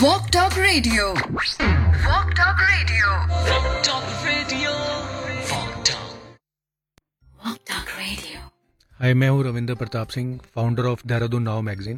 Walk Talk Radio. Walk Talk Radio. Walk Talk Radio. Walk Talk. Walk Talk Radio. हाय, मैं हूँ Ravindra Pratap Singh, founder of Dehradun now magazine.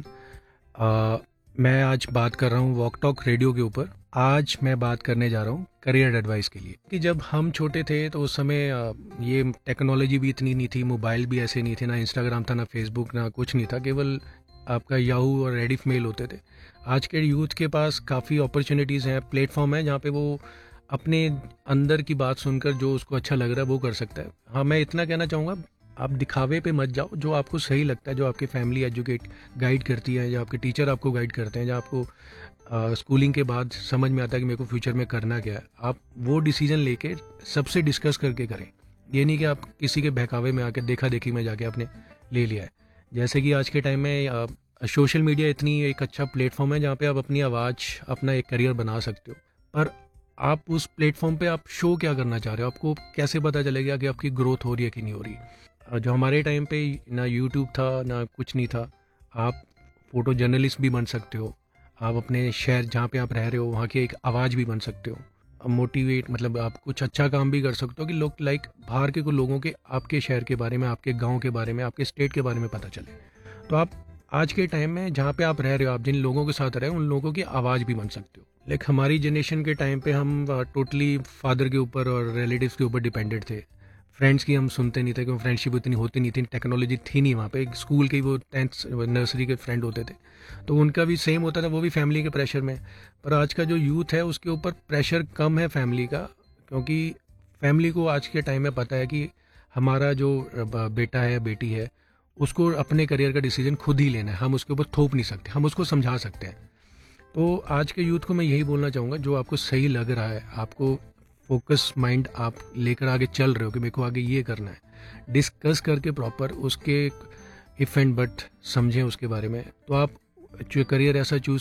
मैं आज बात कर रहा हूँ वॉक टॉक रेडियो के ऊपर। आज मैं बात करने जा रहा हूँ करियर एडवाइस के लिए कि जब हम छोटे थे तो उस समय ये टेक्नोलॉजी भी इतनी नहीं थी, मोबाइल भी ऐसे नहीं थे, ना इंस्टाग्राम था, ना फेसबुक, ना कुछ नहीं था, केवल आपका याहू और रेडिफ मेल होते थे। आज के यूथ के पास काफ़ी अपॉर्चुनिटीज़ हैं, प्लेटफॉर्म है जहाँ पे वो अपने अंदर की बात सुनकर जो उसको अच्छा लग रहा है वो कर सकता है। हाँ, मैं इतना कहना चाहूँगा, आप दिखावे पे मत जाओ, जो आपको सही लगता है, जो आपकी फैमिली एजुकेट गाइड करती है, जो आपके टीचर आपको गाइड करते हैं, जो आपको स्कूलिंग के बाद समझ में आता है कि मेरे को फ्यूचर में करना क्या है, आप वो डिसीजन लेके सबसे डिस्कस करके करें। ये नहीं कि आप किसी के बहकावे में आके देखा देखी में जाके आपने ले लिया है। जैसे कि आज के टाइम में सोशल मीडिया इतनी एक अच्छा प्लेटफॉर्म है जहाँ पे आप अपनी आवाज़, अपना एक करियर बना सकते हो, पर आप उस प्लेटफॉर्म पे आप शो क्या करना चाह रहे हो, आपको कैसे पता चलेगा कि आपकी ग्रोथ हो रही है कि नहीं हो रही। जो हमारे टाइम पे ना यूट्यूब था, ना कुछ नहीं था। आप फोटो जर्नलिस्ट भी बन सकते हो, आप अपने शहर जहाँ पे आप रह रहे हो वहाँ की एक आवाज़ भी बन सकते हो, मोटिवेट, मतलब आप कुछ अच्छा काम भी कर सकते हो कि लोग बाहर के को लोगों के आपके शहर के बारे में, आपके गांव के बारे में, आपके स्टेट के बारे में पता चले। तो आप आज के टाइम में जहाँ पे आप रह रहे हो, आप जिन लोगों के साथ रहे हो, उन लोगों की आवाज़ भी बन सकते हो। हमारी जनरेशन के टाइम पे हम टोटली फादर के ऊपर और रिलेटिव्स के ऊपर डिपेंडेड थे। फ्रेंड्स की हम सुनते नहीं थे क्योंकि फ्रेंडशिप इतनी होती नहीं थी, टेक्नोलॉजी थी नहीं वहाँ पे। स्कूल के वो 10th नर्सरी के फ्रेंड होते थे, तो उनका भी सेम होता था, वो भी फैमिली के प्रेशर में। पर आज का जो यूथ है उसके ऊपर प्रेशर कम है फैमिली का, क्योंकि फैमिली को आज के टाइम में पता है कि हमारा जो बेटा है, बेटी है, उसको अपने करियर का डिसीजन खुद ही लेना है, हम उसके ऊपर थोप नहीं सकते, हम उसको समझा सकते हैं। तो आज के यूथ को मैं यही बोलना चाहूँगा, जो आपको सही लग रहा है, आपको फोकस माइंड आप लेकर आगे चल रहे हो कि मेरे को आगे ये करना है, डिस्कस करके प्रॉपर उसके इफ एंड बट समझें उसके बारे में, तो आप जो करियर ऐसा चूज़